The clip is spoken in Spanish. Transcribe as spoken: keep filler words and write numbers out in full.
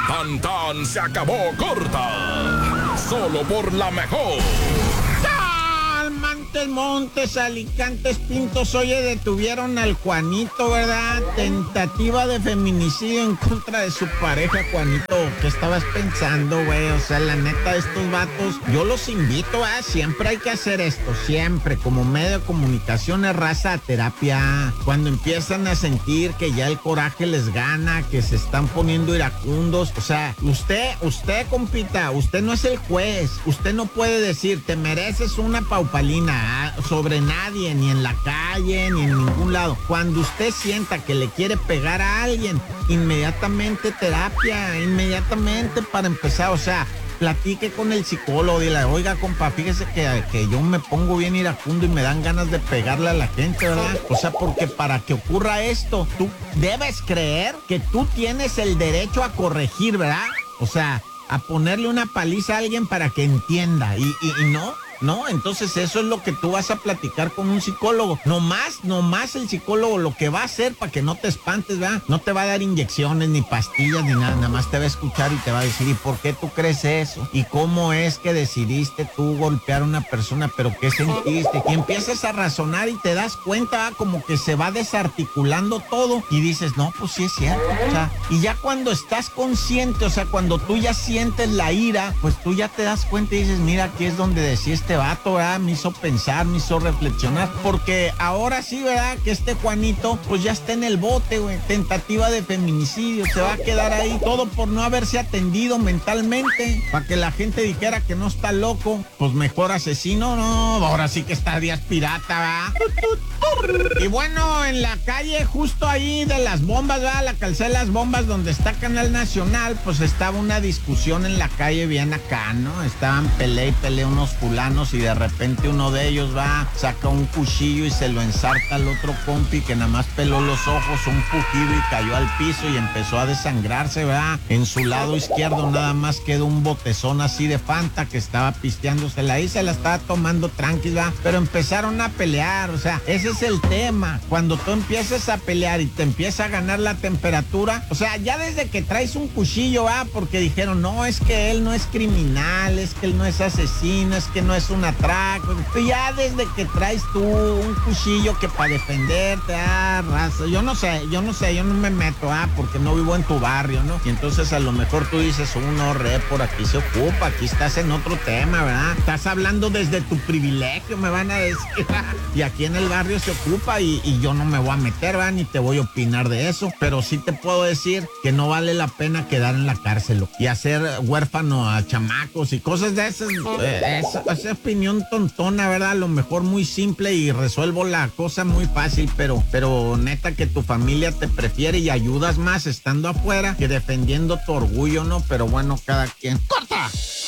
Tan tan se acabó corta. Solo por la mejor. Montes, Montes, Alicantes, Pintos, oye, detuvieron al Juanito, ¿verdad? Tentativa de feminicidio en contra de su pareja, Juanito. ¿Qué estabas pensando, güey? O sea, la neta, estos vatos, yo los invito, ¿eh? Siempre hay que hacer esto, siempre, como medio de comunicación, es raza a terapia. Cuando empiezan a sentir que ya el coraje les gana, que se están poniendo iracundos, o sea, usted, usted, compita, usted no es el juez, usted no puede decir, te mereces una paupalina sobre nadie, ni en la calle, ni en ningún lado. Cuando usted sienta que le quiere pegar a alguien, inmediatamente terapia, inmediatamente para empezar, o sea, platique con el psicólogo, dile, oiga, compa, fíjese que, que yo me pongo bien iracundo y me dan ganas de pegarle a la gente, ¿verdad? O sea, porque para que ocurra esto, tú debes creer que tú tienes el derecho a corregir, ¿verdad? O sea, a ponerle una paliza a alguien para que entienda, y, y, y no... No, entonces eso es lo que tú vas a platicar con un psicólogo. No más, no más el psicólogo lo que va a hacer para que no te espantes, ¿verdad? No te va a dar inyecciones, ni pastillas, ni nada. Nada más te va a escuchar y te va a decir, ¿y por qué tú crees eso? ¿Y cómo es que decidiste tú golpear a una persona? ¿Pero qué sentiste? Y empiezas a razonar y te das cuenta, ¿verdad? Como que se va desarticulando todo. Y dices, no, pues sí es cierto. O sea, y ya cuando estás consciente, o sea, cuando tú ya sientes la ira, pues tú ya te das cuenta y dices, mira, aquí es donde decís este vato, ¿verdad? Me hizo pensar, me hizo reflexionar, porque ahora sí, ¿verdad? Que este Juanito, pues ya está en el bote, güey, tentativa de feminicidio, se va a quedar ahí, todo por no haberse atendido mentalmente, para que la gente dijera que no está loco, pues mejor asesino, no, ahora sí que está días pirata, ¿verdad? Y bueno, en la calle, justo ahí de las bombas, ¿verdad? La calzada de las bombas, donde está Canal Nacional, pues estaba una discusión en la calle bien acá, ¿no? Estaban pelea y pelea unos fulanos, y de repente uno de ellos va, saca un cuchillo y se lo ensarta al otro compi que nada más peló los ojos, un pujido, y cayó al piso y empezó a desangrarse, ¿verdad? En su lado izquierdo nada más quedó un botezón así de Fanta que estaba pisteándosela ahí, se la estaba tomando tranquila, pero empezaron a pelear, o sea, ese es el tema. Cuando tú empiezas a pelear y te empieza a ganar la temperatura, o sea, ya desde que traes un cuchillo, ¿verdad? Porque dijeron, no, es que él no es criminal, es que él no es asesino, es que no es un atraco. Ya desde que traes tú un cuchillo que para defenderte, ah, raza, yo no sé, yo no sé, yo no me meto, ah, porque no vivo en tu barrio, ¿no? Y entonces a lo mejor tú dices, uno, re, por aquí se ocupa, aquí estás en otro tema, ¿verdad? Estás hablando desde tu privilegio, me van a decir, y aquí en el barrio se ocupa y, y yo no me voy a meter, ¿verdad? Ni te voy a opinar de eso, pero sí te puedo decir que no vale la pena quedar en la cárcel y hacer huérfano a chamacos y cosas de esas, eh, esa, esa opinión tontona, ¿verdad? A lo mejor muy simple y resuelvo la cosa muy fácil, pero, pero neta que tu familia te prefiere y ayudas más estando afuera que defendiendo tu orgullo, ¿no? Pero bueno, cada quien. ¡Corta!